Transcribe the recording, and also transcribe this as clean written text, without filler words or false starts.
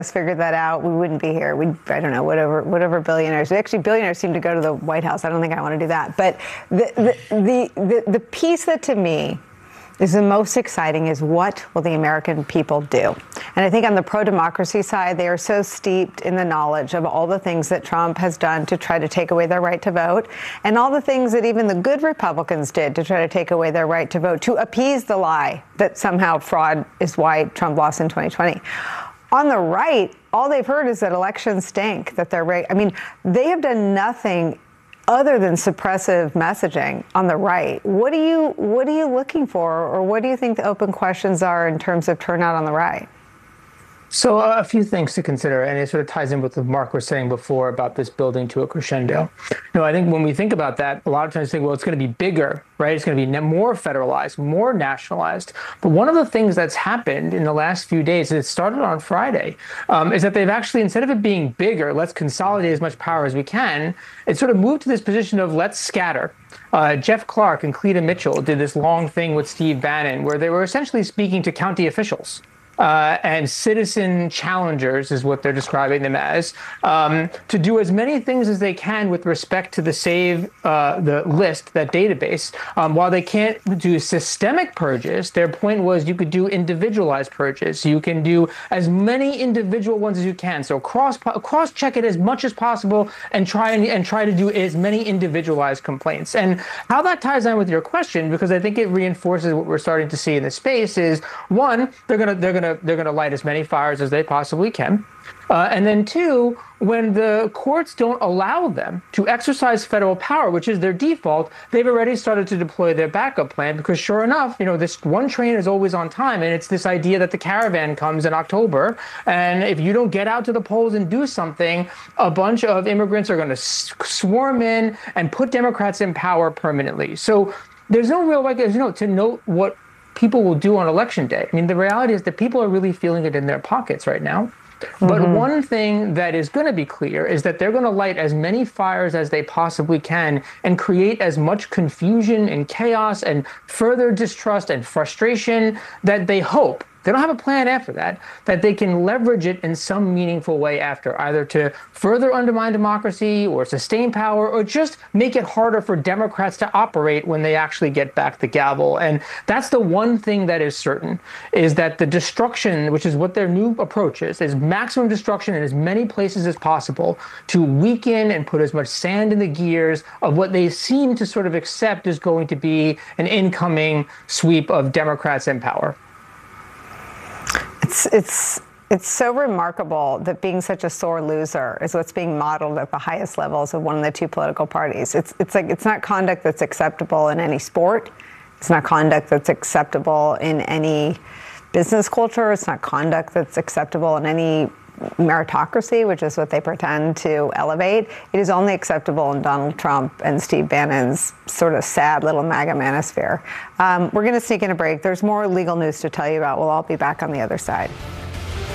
figured that out, we wouldn't be here. I don't know, whatever billionaires. Actually, billionaires seem to go to the White House. I don't think I want to do that. But the piece that to me is the most exciting is what will the American people do? And I think on the pro-democracy side, they are so steeped in the knowledge of all the things that Trump has done to try to take away their right to vote, and all the things that even the good Republicans did to try to take away their right to vote, to appease the lie that somehow fraud is why Trump lost in 2020. On the right, all they've heard is that elections stink, that they're rigged. I mean, they have done nothing other than suppressive messaging on the right. What are you looking for, or what do you think the open questions are in terms of turnout on the right? So a few things to consider, and it sort of ties in with what Mark was saying before about this building to a crescendo. I think when we think about that, a lot of times we think, well, it's going to be bigger, right? It's going to be more federalized, more nationalized. But one of the things that's happened in the last few days, and it started on Friday, is that they've actually, instead of it being bigger, let's consolidate as much power as we can, it sort of moved to this position of let's scatter. Jeff Clark and Cleta Mitchell did this long thing with Steve Bannon where they were essentially speaking to county officials. And citizen challengers is what they're describing them as, to do as many things as they can with respect to the Save the List, that database. While they can't do systemic purges, their point was you could do individualized purges. You can do as many individual ones as you can. So cross-check it as much as possible and try to do as many individualized complaints. And how that ties in with your question, because I think it reinforces what we're starting to see in the space, is one, they're gonna light as many fires as they possibly can. And then two, when the courts don't allow them to exercise federal power, which is their default, they've already started to deploy their backup plan, because sure enough, this one train is always on time. And it's this idea that the caravan comes in October. And if you don't get out to the polls and do something, a bunch of immigrants are going to swarm in and put Democrats in power permanently. So there's no real way to note what people will do on election day. I mean, the reality is that people are really feeling it in their pockets right now. But one thing that is going to be clear is that they're going to light as many fires as they possibly can and create as much confusion and chaos and further distrust and frustration that they hope, they don't have a plan after that they can leverage it in some meaningful way after, either to further undermine democracy or sustain power or just make it harder for Democrats to operate when they actually get back the gavel. And that's the one thing that is certain, is that the destruction, which is what their new approach is maximum destruction in as many places as possible to weaken and put as much sand in the gears of what they seem to sort of accept is going to be an incoming sweep of Democrats in power. It's so remarkable that being such a sore loser is what's being modeled at the highest levels of one of the two political parties. It's not conduct that's acceptable in any sport. It's not conduct that's acceptable in any business culture. It's not conduct that's acceptable in any meritocracy, which is what they pretend to elevate. It is only acceptable in Donald Trump and Steve Bannon's sort of sad little MAGA manosphere. We're going to sneak in a break. There's more legal news to tell you about. We'll all be back on the other side.